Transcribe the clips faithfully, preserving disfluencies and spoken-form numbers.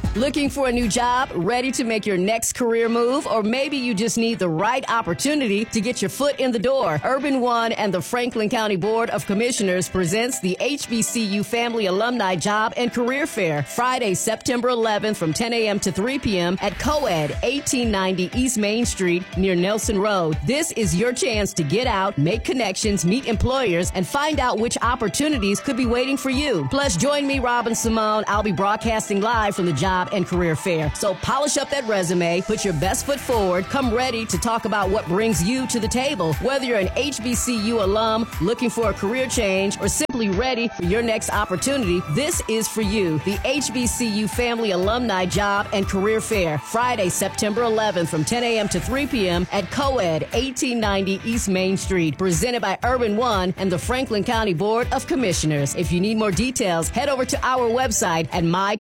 Looking for a new job? Ready to make your next career move? Or maybe you just need the right opportunity to get your foot in the door. Urban One and the Franklin County Board of Commissioners presents the H B C U Family Alumni Job and Career Fair, Friday, September eleventh from ten a.m. to three p.m. at Co-Ed, eighteen ninety East Main Street near Nelson Road. This is your chance to get out, make connections, meet employers, and find out which opportunities could be waiting for you. Plus, join me, Robin Simone. I'll be broadcasting live from the Job and Career Fair. So polish up that resume, put your best foot forward, come ready to talk about what brings you to the table. Whether you're an H B C U alum looking for a career change or simply ready for your next opportunity, this is for you. The H B C U Family Alumni Job and Career Fair, Friday, September eleventh from ten a.m. to three p.m. at Co-Ed, eighteen ninety East Main Street, presented by Urban One and the Franklin County Board of Commissioners. If you need more details, head over to our website at my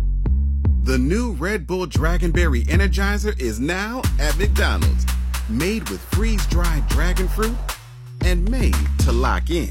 The new Red Bull Dragonberry Energizer is now at McDonald's. Made with freeze-dried dragon fruit and made to lock in.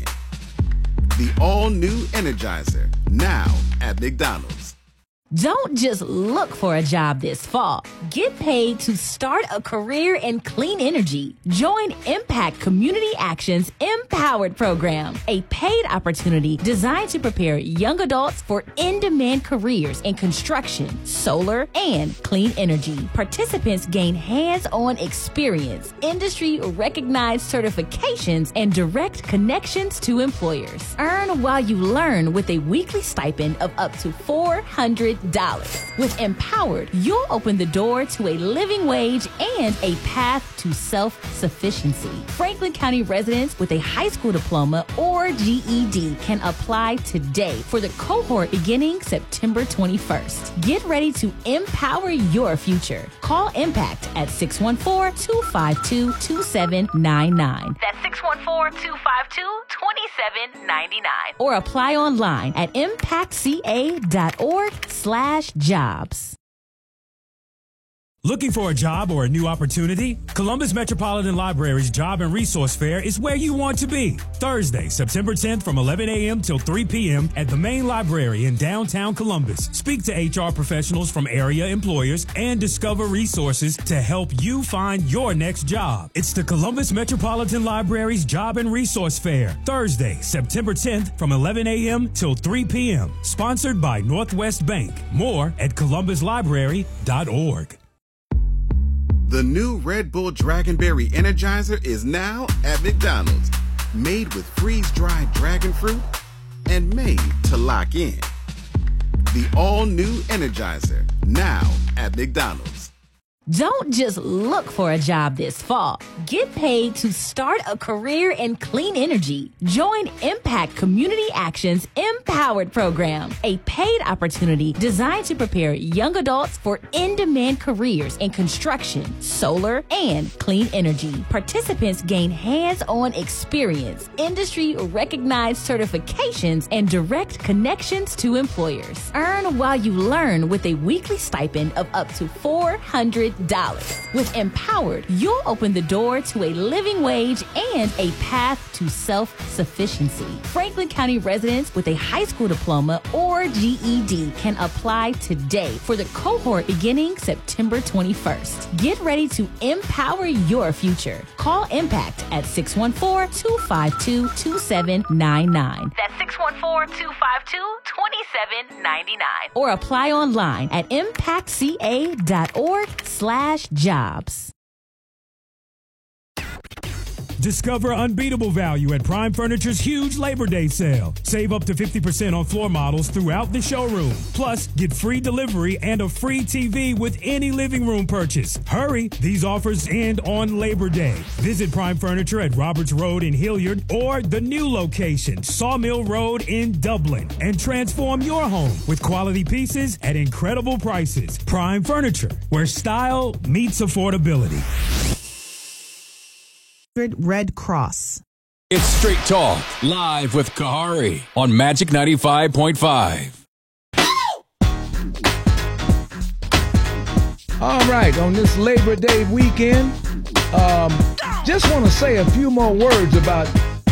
The all-new Energizer, now at McDonald's. Don't just look for a job this fall. Get paid to start a career in clean energy. Join Impact Community Action's Empowered Program, a paid opportunity designed to prepare young adults for in-demand careers in construction, solar, and clean energy. Participants gain hands-on experience, industry-recognized certifications, and direct connections to employers. Earn while you learn with a weekly stipend of up to four hundred dollars. With Empowered, you'll open the door to a living wage and a path to self-sufficiency. Franklin County residents with a high school diploma or G E D can apply today for the cohort beginning September twenty-first. Get ready to empower your future. Call Impact at six one four, two five two, two seven nine nine. That's six one four, two five two, two seven nine nine. Or apply online at impactca.org slash jobs. Looking for a job or a new opportunity? Columbus Metropolitan Library's Job and Resource Fair is where you want to be. Thursday, September tenth from eleven a.m. till three p.m. at the main library in downtown Columbus. Speak to H R professionals from area employers and discover resources to help you find your next job. It's the Columbus Metropolitan Library's Job and Resource Fair. Thursday, September tenth from eleven a.m. till three p.m. Sponsored by Northwest Bank. More at columbus library dot org. The new Red Bull Dragonberry Energizer is now at McDonald's. Made with freeze-dried dragon fruit and made to lock in. The all-new Energizer, now at McDonald's. Don't just look for a job this fall. Get paid to start a career in clean energy. Join Impact Community Action's Empowered Program, a paid opportunity designed to prepare young adults for in-demand careers in construction, solar, and clean energy. Participants gain hands-on experience, industry-recognized certifications, and direct connections to employers. Earn while you learn with a weekly stipend of up to four hundred dollars. With Empowered, you'll open the door to a living wage and a path to self-sufficiency. Franklin County residents with a high school diploma or G E D can apply today for the cohort beginning September twenty-first. Get ready to empower your future. Call Impact at six one four, two five two, two seven nine nine. That's six one four, two five two, two seven nine nine. Or apply online at impactca.org slash jobs. Discover unbeatable value at Prime Furniture's huge Labor Day sale. Save up to fifty percent on floor models throughout the showroom. Plus, get free delivery and a free T V with any living room purchase. Hurry, these offers end on Labor Day. Visit Prime Furniture at Roberts Road in Hilliard or the new location, Sawmill Road in Dublin, and transform your home with quality pieces at incredible prices. Prime Furniture, where style meets affordability. Red Cross. It's Straight Talk, live with Kahari on Magic ninety-five point five. All right, on this Labor Day weekend, um, just want to say a few more words about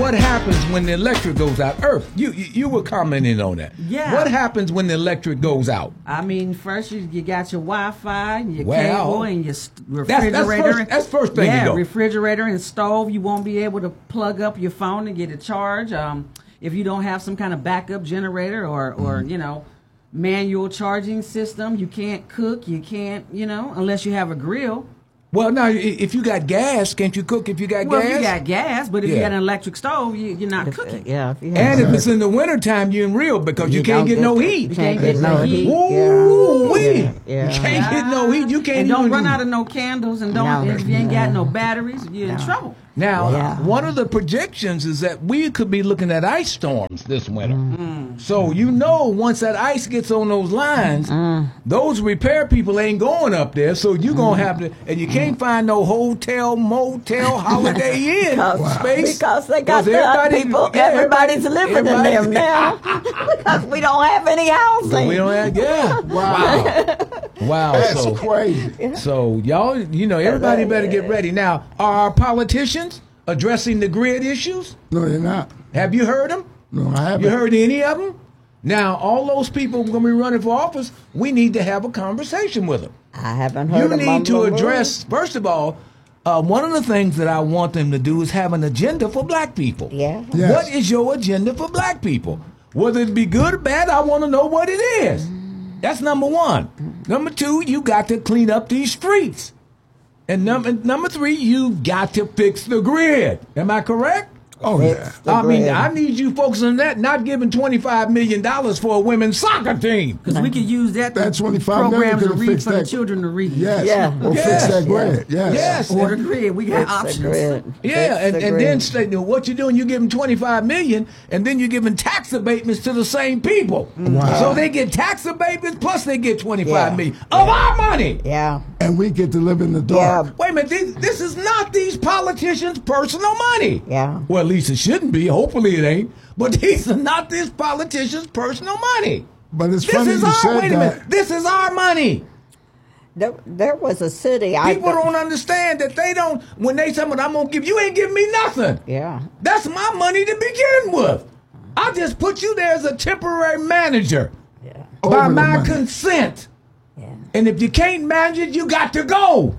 what happens when the electric goes out? Earth, you, you you were commenting on that. Yeah. What happens when the electric goes out? I mean, first you, you got your Wi-Fi, and your Well, cable, and your st- refrigerator. That's, that's, first, that's first thing yeah, you go. refrigerator and stove. You won't be able to plug up your phone and get a charge. Um, if you don't have some kind of backup generator or, or Mm-hmm. you know, manual charging system, you can't cook. You can't, you know, unless you have a grill. Well, now, i- if you got gas, can't you cook if you got Well, gas? if you got gas, but if you Yeah. got an electric stove, you, you're not cooking. Yeah. If you And have if it's in the wintertime, you're in real because you, You can't don't get get no the- heat. You can't get no heat. Ooh, Yeah. wee. Yeah. Yeah. You can't get no heat. You can't And don't even run out of no candles, and don't No. if you ain't got no batteries, you're in trouble. Now, Yeah. one of the projections is that we could be looking at ice storms this winter. Mm. So you know, once that ice gets on those lines, those repair people ain't going up there. So you're gonna have to, and you can't find no hotel, motel, Holiday Inn Because, space because they got 'Cause the everybody- people, yeah, everybody's everybody- living everybody- in them now. Because we don't have any housing. We don't have, yeah. Wow. Wow. That's so crazy. So y'all, you know, everybody better get ready. Now, are our politicians addressing the grid issues? No, they're not. Have you heard them? No, I haven't. You heard any of them? Now, all those people going to be running for office, we need to have a conversation with them. I haven't heard You of need to Mumble address, first of all, uh, one of the things that I want them to do is have an agenda for black people. Yeah. Yes. What is your agenda for black people? Whether it be good or bad, I want to know what it is. That's number one. Number two, you got to clean up these streets. And number number three, you got to fix the grid. Am I correct? Oh, yeah. The I mean, grid. I need you focusing on that, not giving twenty-five million dollars for a women's soccer team. Because we could use that, That to twenty-five programs to million could've read fixed for the that. children to read. Yes. Yeah. Or Yes. fix that grid. Yes. Yes. Or the grid. We got Fix the options. grid. Yeah, Fix and, the and grid. then say, what you're doing, you're giving twenty-five million, and then you're giving tax abatements to the same people. Wow. So they get tax abatements plus they get twenty-five Yeah. million of our money. Yeah. And we get to live in the dark. Yeah. Wait a minute, this, this is not these politicians' personal money. Yeah. Well, at least it shouldn't be. Hopefully it ain't. But these are not these politicians' personal money. But it's This funny is you our, said wait a that. minute, this is our money. There, there was a city. I People don't understand that they don't, when they say, I'm going to give, you ain't giving me nothing. Yeah. That's my money to begin with. I just put you there as a temporary manager Yeah. by Over the my money. consent. Yeah. And if you can't manage it, you got to go.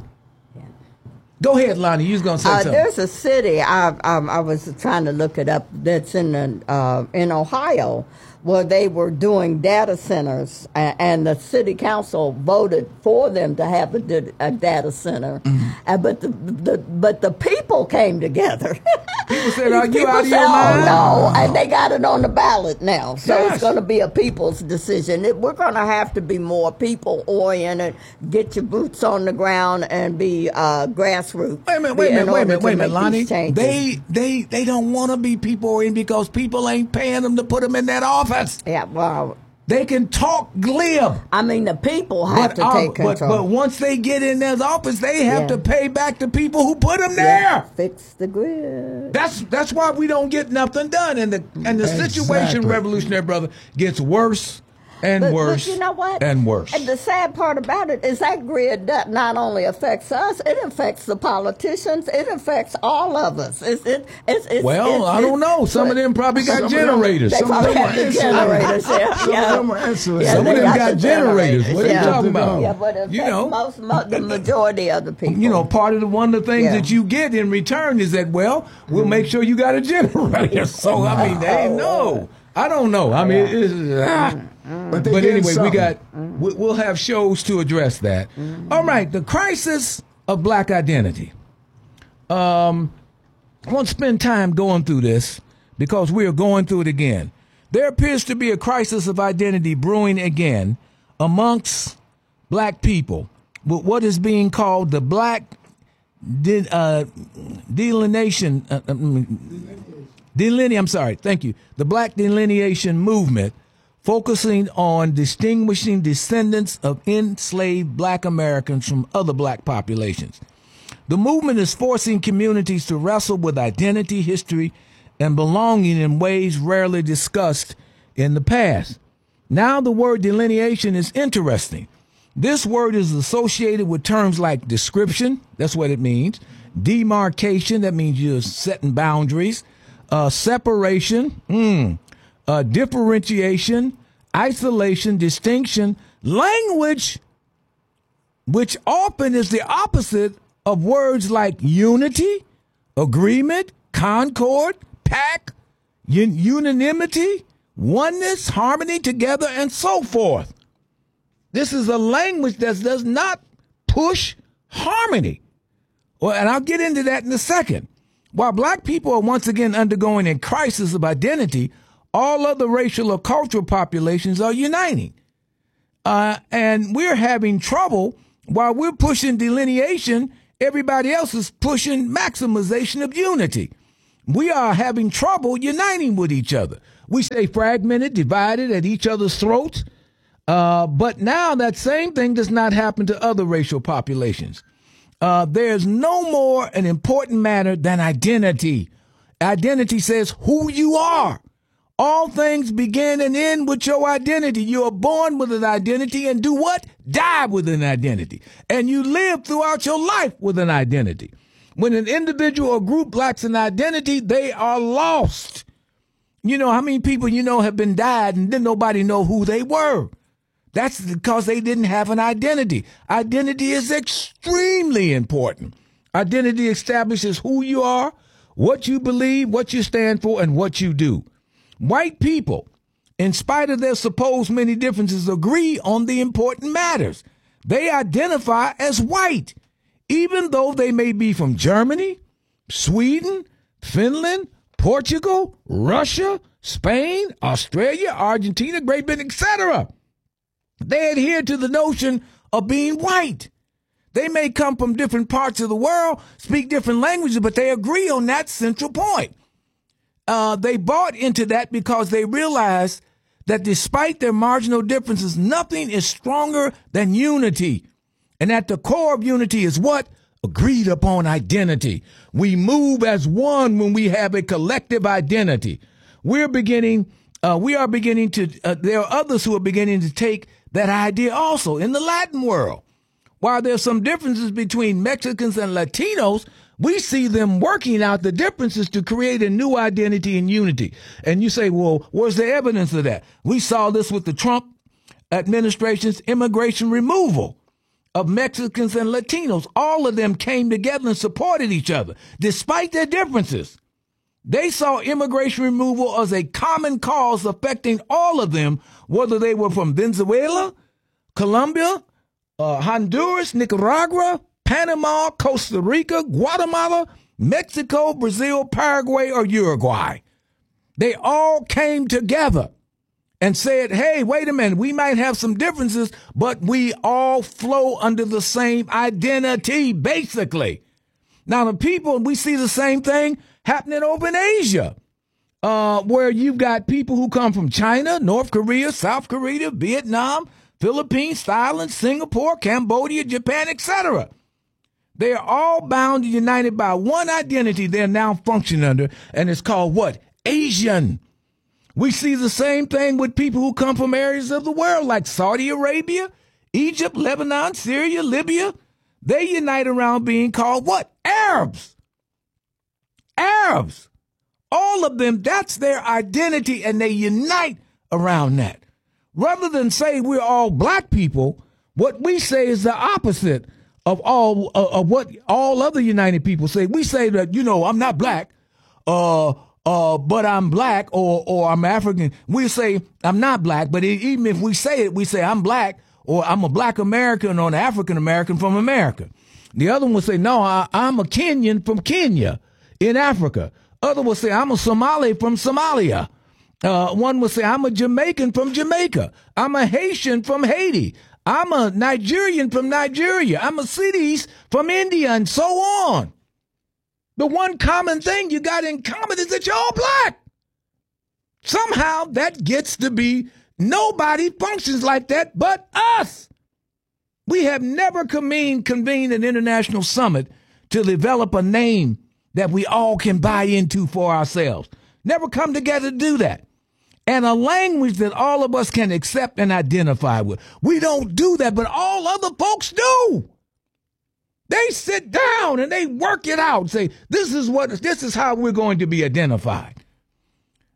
Go ahead, Lonnie. You was going to say Uh, something. there's a city I, I I was trying to look it up that's in the, uh, in Ohio where they were doing data centers and, and the city council voted for them to have a, di- a data center, Mm-hmm. uh, but the, the but the people came together. People said, are you People out of said, your mind? "Oh, no," and they got it on the ballot now. So Yes. it's going to be a people's decision. It, we're going to have to be more people oriented. Get your boots on the ground and be uh, grassroots. Wait a minute, wait a in minute, wait a order minute, to wait a minute, make Lonnie. these changes. They they they don't want to be people in because people ain't paying them to put them in that office. Yeah, well, They can talk glib. I mean, the people have But, to uh, take but, control. but once they get in their office, they have Yeah. to pay back the people who put them Yeah, there. fix the grid. That's that's why we don't get nothing done, and the and the situation, Exactly. revolutionary brother, gets worse and But, worse. but you know what? And worse. And the sad part about it is that grid that not only affects us, it affects the politicians. It affects all of us. It's, it, it's, it's, well, it's, I don't know. Some of them probably got Some of them- generators. They Some of probably them have the are generators. Yeah, Some yeah. of them are insulated. Yeah, Some they of them got got the generators. What are you yeah. talking about? Yeah, but it You affects know. most, mo- the majority of the people. You know, part of the one of the things Yeah. that you get in return is that, well, we'll make sure you got a generator. So, I mean, they know. I don't know. I mean, it's, ah. But, they but getting anyway, we something. got we- we'll have shows to address that. All right, the crisis of black identity. Um, I won't spend time going through this because we are going through it again. There appears to be a crisis of identity brewing again amongst black people with what is being called the black de- uh, delineation. Uh, Deline- I'm sorry, thank you. The black delineation movement, focusing on distinguishing descendants of enslaved black Americans from other black populations. The movement is forcing communities to wrestle with identity, history, and belonging in ways rarely discussed in the past. Now the word delineation is interesting. This word is associated with terms like description, that's what it means, demarcation, that means you're setting boundaries, uh, separation, mm, uh, differentiation, isolation, distinction, language, which often is the opposite of words like unity, agreement, concord, pact, un- unanimity, oneness, harmony, together, and so forth. This is a language that does not push harmony. Well, and I'll get into that in a second. While black people are once again undergoing a crisis of identity, all other racial or cultural populations are uniting. Uh, and we're having trouble while we're pushing delineation, everybody else is pushing maximization of unity. We are having trouble uniting with each other. We stay fragmented, divided at each other's throats. Uh, but now that same thing does not happen to other racial populations. Uh, there's no more an important matter than identity. Identity says who you are. All things begin and end with your identity. You are born with an identity and do what? Die with an identity. And you live throughout your life with an identity. When an individual or group lacks an identity, they are lost. You know how many people you know have been died and then nobody know who they were? That's because they didn't have an identity. Identity is extremely important. Identity establishes who you are, what you believe, what you stand for, and what you do. White people, in spite of their supposed many differences, agree on the important matters. They identify as white, even though they may be from Germany, Sweden, Finland, Portugal, Russia, Spain, Australia, Argentina, Great Britain, et cetera. They adhere to the notion of being white. They may come from different parts of the world, speak different languages, but they agree on that central point. Uh, they bought into that because they realized that despite their marginal differences, nothing is stronger than unity. And at the core of unity is what? Agreed upon identity. We move as one when we have a collective identity. We're beginning, uh, we are beginning to, uh, there are others who are beginning to take that idea also in the Latin world. While there's some differences between Mexicans and Latinos, we see them working out the differences to create a new identity and unity. And you say, well, where's the evidence of that? We saw this with the Trump administration's immigration removal of Mexicans and Latinos. All of them came together and supported each other, despite their differences. They saw immigration removal as a common cause affecting all of them, whether they were from Venezuela, Colombia, uh, Honduras, Nicaragua, Panama, Costa Rica, Guatemala, Mexico, Brazil, Paraguay, or Uruguay. They all came together and said, hey, wait a minute, we might have some differences, but we all flow under the same identity, basically. Now, the people, we see the same thing happening over in Asia, uh, where you've got people who come from China, North Korea, South Korea, Vietnam, Philippines, Thailand, Singapore, Cambodia, Japan, et cetera. They are all bound and united by one identity they're now functioning under, and it's called what? Asian. We see the same thing with people who come from areas of the world like Saudi Arabia, Egypt, Lebanon, Syria, Libya. They unite around being called what? Arabs. Arabs. All of them, that's their identity, and they unite around that. Rather than say we're all black people, what we say is the opposite of all uh, of what all other United people say. We say that, you know, I'm not black, uh, uh, but I'm black, or or I'm African. We say I'm not black, but even if we say it, we say I'm black, or I'm a black American or an African American from America. The other one will say, no, I, I'm a Kenyan from Kenya in Africa. Other will say, I'm a Somali from Somalia. Uh, one will say, I'm a Jamaican from Jamaica. I'm a Haitian from Haiti. I'm a Nigerian from Nigeria. I'm a Sidis from India, and so on. The one common thing you got in common is that you're all black. Somehow that gets to be nobody functions like that but us. We have never convened, convened an international summit to develop a name that we all can buy into for ourselves. Never come together to do that. And a language that all of us can accept and identify with. We don't do that, but all other folks do. They sit down and they work it out and say, this is what, this is how we're going to be identified.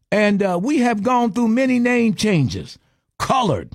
And uh, we have gone through many name changes. Colored,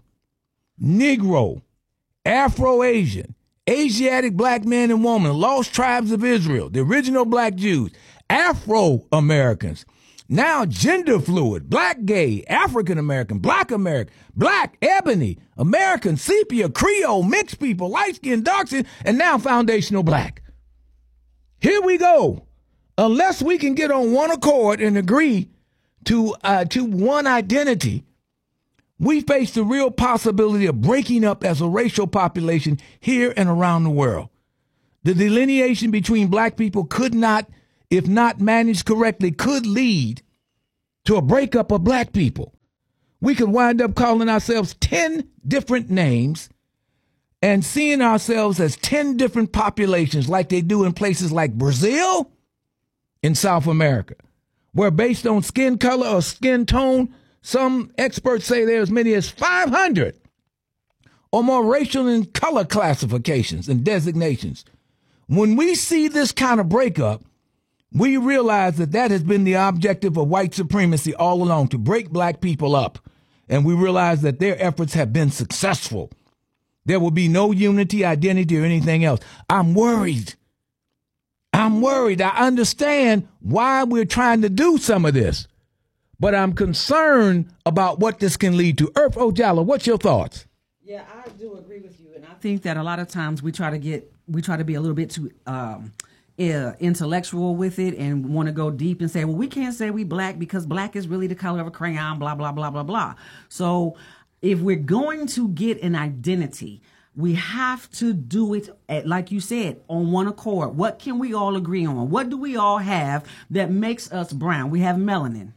Negro, Afro-Asian, Asiatic black man and woman, lost tribes of Israel, the original black Jews, Afro-Americans, now gender fluid, black gay, African-American, black American, black, ebony, American, sepia, Creole, mixed people, light-skinned, dark-skinned, and now foundational black. Here we go. Unless we can get on one accord and agree to uh, to one identity, we face the real possibility of breaking up as a racial population here and around the world. The delineation between black people could not, if not managed correctly, could lead to a breakup of black people. We could wind up calling ourselves ten different names and seeing ourselves as ten different populations like they do in places like Brazil in South America, where based on skin color or skin tone, some experts say there are as many as five hundred or more racial and color classifications and designations. When we see this kind of breakup, we realize that that has been the objective of white supremacy all along, to break black people up. And we realize that their efforts have been successful. There will be no unity, identity, or anything else. I'm worried. I'm worried. I understand why we're trying to do some of this, but I'm concerned about what this can lead to. Earth Ojala, what's your thoughts? Yeah, I do agree with you, and I think that a lot of times we try to get we try to be a little bit too um, uh, intellectual with it and want to go deep and say, well, we can't say we black because black is really the color of a crayon, blah blah blah blah blah. So if we're going to get an identity, we have to do it, at, like you said, on one accord. What can we all agree on? What do we all have that makes us brown? We have melanin.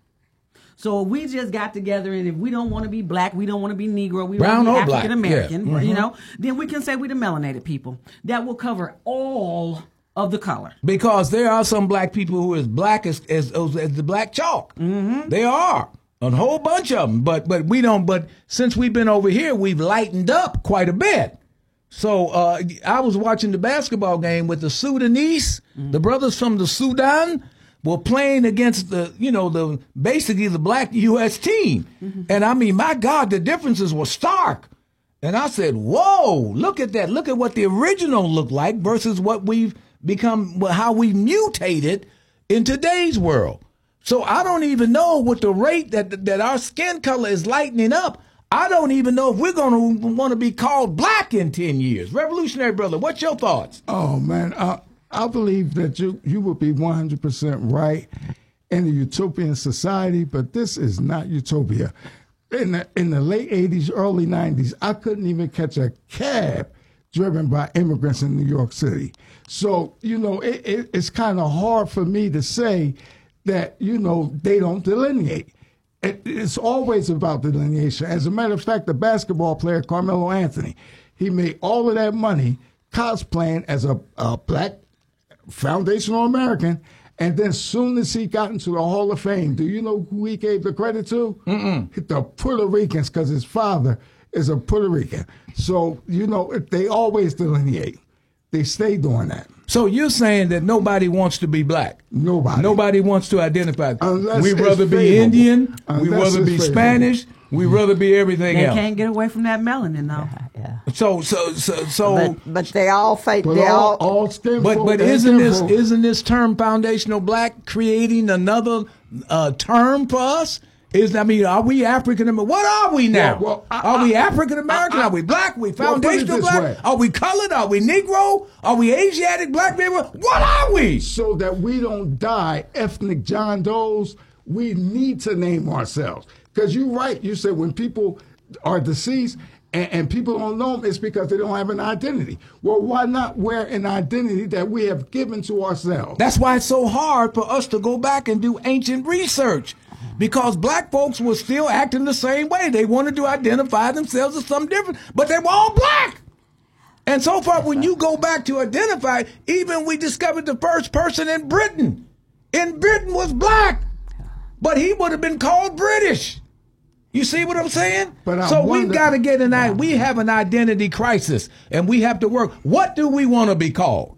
So if we just got together and if we don't want to be black, we don't want to be Negro, we brown want to be or African American, yeah. you Mm-hmm. know, then we can say we're the melanated people. That will cover all of the color. Because there are some black people who are as black as, as, as the black chalk. Mm-hmm. They are. A whole bunch of them. But, but we don't, but since we've been over here, we've lightened up quite a bit. So uh, I was watching the basketball game with the Sudanese, mm-hmm. the brothers from the Sudan were playing against the, you know, the basically the black U S team. Mm-hmm. And I mean, my God, the differences were stark. And I said, whoa, look at that. Look at what the original looked like versus what we've become, how we've mutated in today's world. So I don't even know what the rate that that our skin color is lightening up. I don't even know if we're going to want to be called black in ten years. Revolutionary Brother, what's your thoughts? Oh, man, I, I believe that you, you would be one hundred percent right in a utopian society, but this is not utopia. In the, in the late eighties, early nineties, I couldn't even catch a cab driven by immigrants in New York City. So, you know, it, it, it's kind of hard for me to say that, you know, they don't delineate. It, it's always about delineation. As a matter of fact, the basketball player, Carmelo Anthony, he made all of that money cosplaying as a, a black foundational American. And then soon as he got into the Hall of Fame, do you know who he gave the credit to? Mm-mm. The Puerto Ricans, because his father is a Puerto Rican. So, you know, they always delineate. They stay doing that. So you're saying that nobody wants to be black? Nobody. Nobody wants to identify. Unless We'd it's rather be favorable. Indian. Unless We'd rather it's be favorable. Spanish. We'd rather be everything They else. can't get away from that melanin, though. Yeah. So, so, so, so. But, but they all fake. But They all, all. all skin But folk but and isn't skin this folk- isn't this term foundational black creating another uh, term for us? Is I mean, are we African American? What are we now? Well, well, I- are we I- African American? I- I- Are we black? Are we Well, put it foundational this black? way. Are we colored? Are we Negro? Are we Asiatic black people? What are we? So that we don't die ethnic John Does, we need to name ourselves. Because you're right. You said when people are deceased and, and people don't know them, it's because they don't have an identity. Well, why not wear an identity that we have given to ourselves? That's why it's so hard for us to go back and do ancient research. Because black folks were still acting the same way. They wanted to identify themselves as something different, but they were all black. And so far, when you go back to identify, even we discovered the first person in Britain. In Britain was black, but he would have been called British. You see what I'm saying? But I so we've wonder- got to get an I. We have an identity crisis, and we have to work. What do we want to be called?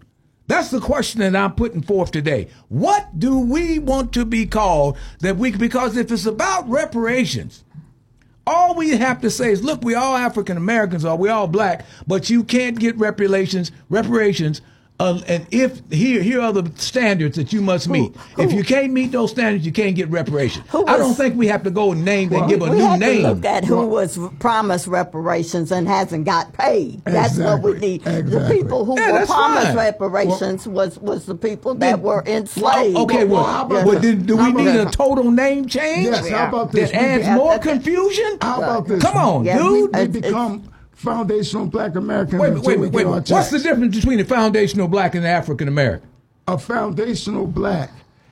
That's the question that I'm putting forth today. What do we want to be called that we, because if it's about reparations, all we have to say is, look, we all African Americans or we all black, but you can't get reparations, reparations, uh, and if here here are the standards that you must meet. Who, who, if you can't meet those standards, you can't get reparations. Was, I don't think we have to go and name well, and give a we new have name. To look at who was promised reparations and hasn't got paid. That's exactly, what we need. Exactly. The people who yeah, were promised fine. reparations well, was was the people that did, were enslaved. Well, okay, well, well, well, well did, do we need a total name change? Yes. Yeah. How about this? That adds yeah, more that, confusion. How about this? Come on, yeah, dude. We, we it's, become. It's, Foundational Black Americans. Wait, wait, wait, wait. What's checks. the difference between a foundational black and an African American? A foundational black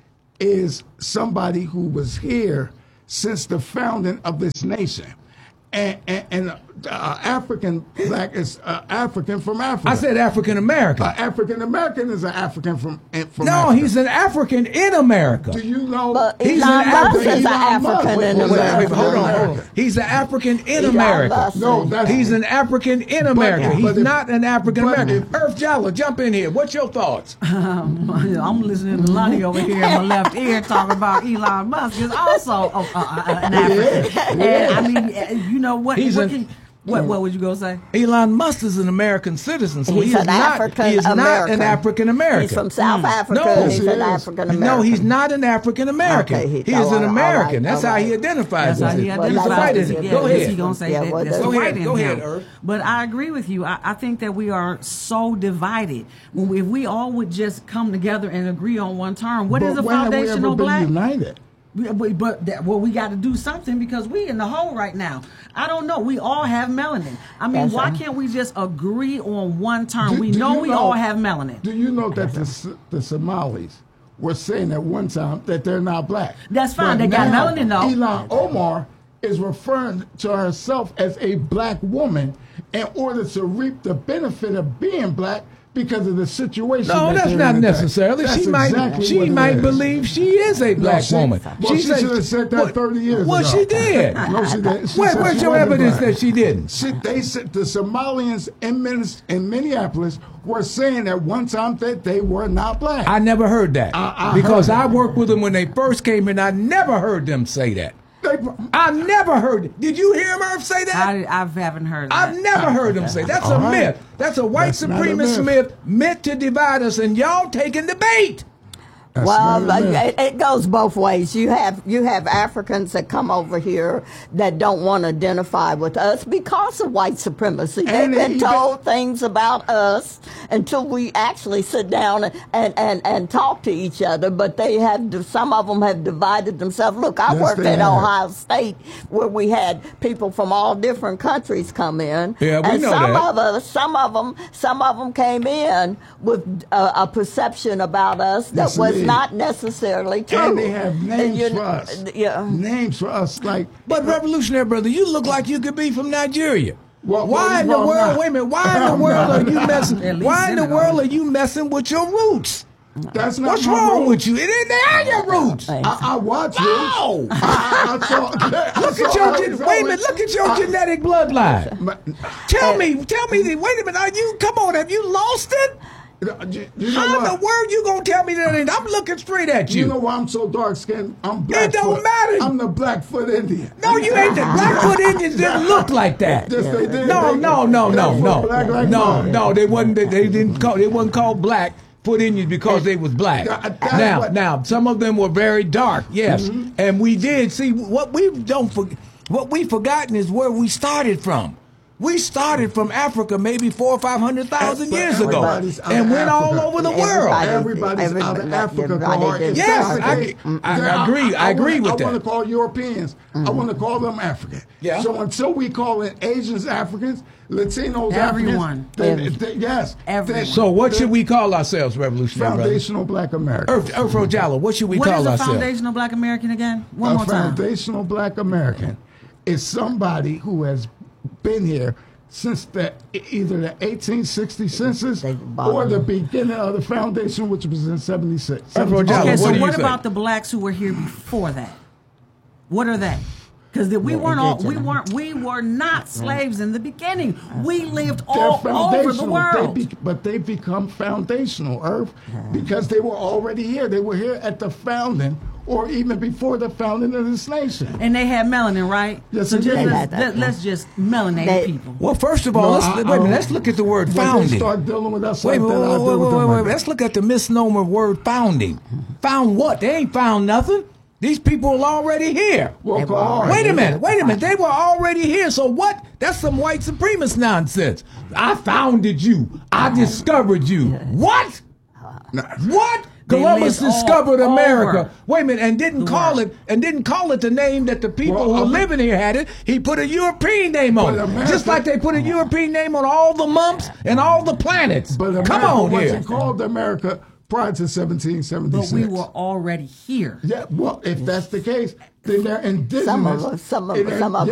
is somebody who was here since the founding of this nation. And, and, and uh, African black is uh, African from Africa. I said African American. Uh, African American is an African from from no, Africa. he's an African in America. Do you know? But he's Elon an Musk African. is an African in wait, America. wait, wait, hold on, hold on. He's an African in Elon America. Musk. No, that's, he's an African in America. But, he's but if, not an African American. If, Earth Jalla, jump in here. What's your thoughts? Um, I'm listening to Lonnie over here in my left ear talking about Elon Musk is also uh, uh, an African. And I mean, you know what? He's what an, can, What what would you go say? Elon Musk is an American citizen, so he's he is an not. African He is not American. an African American. He's from South mm. Africa. No, he's an African American. No, he's not an African American. Okay, he, he, he is oh, an American. right, That's right. how he identifies That's how he himself. identifies Well, yeah, go ahead. He gonna say yeah, that, well, that's go the ahead. white in Go him. ahead, Earth. But I agree with you. I, I think that we are so divided. When we, if we all would just come together and agree on one term, what but is a when foundational have we ever black? been united? But, but that, well, we got to do something because we in the hole right now. I don't know. We all have melanin. I mean, That's why right. can't we just agree on one term? Do- we do know you we know- all have melanin. Do you know that the, the Somalis were saying at one time that they're not black? That's fine. But They got now, melanin, though. Ilhan Omar is referring to herself as a black woman in order to reap the benefit of being black because of the situation. No, that that's they're not in today. necessarily. That's she might. exactly She what it might is. believe she is a black she- woman. well, she said- should have said that what- thirty years Well, ago. she did. No, she didn't. She Where, said where's she your wasn't evidence black. that she didn't? She, they said the Somalians in, Minnes- in Minneapolis were saying at one time that they were not black. I never heard that I- I because heard I that. worked with them when they first came in. I never heard them say that. They- I never heard it. Did you hear Murph say that? I, I haven't heard that. I've never heard them say that's a All right. myth. That's a white That's not a supremacist myth. myth meant to divide us, and y'all taking the bait. That's Well, not a myth. it, it goes both ways. You have you have Africans that come over here that don't want to identify with us because of white supremacy. They've And been they- told things about us until we actually sit down and, and, and, and talk to each other. But they have some of them have divided themselves. Look, I Yes, worked they at have. Ohio State where we had people from all different countries come in. Yeah, we and know some that. of us, some of them, some of them came in with a, a perception about us that Yes, was indeed. not necessarily true. And they have names you- for us. Yeah. Names for us like. But revolutionary brother, you look like you could be from Nigeria. Well, why well, in the well, world? not. Wait a minute. Why in the world are you messing? At least Why in the Senegal. world are you messing with your roots? That's not What's my wrong roots. with you? It ain't they are your roots. Hey. I, I watch No. roots. I, I, I saw, I Look at saw your Alex gen- wait a Owens. minute. Look at your I- genetic bloodline. Ma- Tell me, tell me. that- Wait a minute. Are you? Come on. Have you lost it? You, you know How in the what? world you gonna tell me that? Ain't? I'm looking straight at you. You know why I'm so dark skinned? I'm Blackfoot. don't matter. I'm the Blackfoot Indian. No, you ain't. The Blackfoot Indians didn't look like that. Yes, they did. No, They- no, no, they no, were no, black like no, mine. no. They wasn't. They, they didn't call. They wasn't called black foot Indians because they was black. That- that's Now, what- now, some of them were very dark. Yes, Mm-hmm. and we did see what we don't. For, what we forgotten is where we started from. We started from Africa maybe four or five hundred thousand But years ago, everybody's out and of went all Africa. over the Everybody- world. Everybody's out of Everybody- Africa. everybody Carl. did. If Yes, that's the I- case, I- then I agree. I agree wanna, with I want that. to call Europeans. I want to call them African. Yeah. So until we call it Asians Africans, Latinos Everyone. Africans, then, Every- then- yes. Everyone. then- So, what then should we call ourselves, revolutionary brother? Foundational Black America. Earth, Earth Jallo, what should we What call is a ourselves? foundational Black American again? One a more time. foundational Black American is somebody who has been here since the either the eighteen sixty census They or bothered. the beginning of the foundation, which was in seventy-six. Afro Jallo, Okay, what so do you what say? about the blacks who were here before that? What are they? Because we Yeah, weren't all, we indigenous. weren't we were not slaves in the beginning. We lived They're all over the foundational. world. They be, but they become foundational, Irv, because they were already here. They were here at the founding, or even before the founding of this nation. And they had melanin, right? Yes, so they just did. let's, let, let's just melanate They- people. Well, first of all, No, let's, I- wait a minute. I- Let's look at the word when they founding. start dealing with us Wait, like wait, that, wait, I'll wait, deal with wait, them wait, like wait. that. Let's look at the misnomer word founding. Found what? They ain't found nothing. These people are already here. Well, They go were on. Wait a minute, wait a minute. They were already here. So what? That's some white supremacist nonsense. I founded you. I discovered you. What? What? They Columbus lived all discovered America. over Wait a minute, and didn't the call world. it and didn't call it the name that the people Well, who uh, living here had it. He put a European name on But it, America- just like they put a European name on all the months and all the planets. But America Come on here. wasn't called America prior to seventeen seventy-six. But we were already here. Yeah, well, if that's the case, then they're indigenous. Some of us, some of And us, they're- some of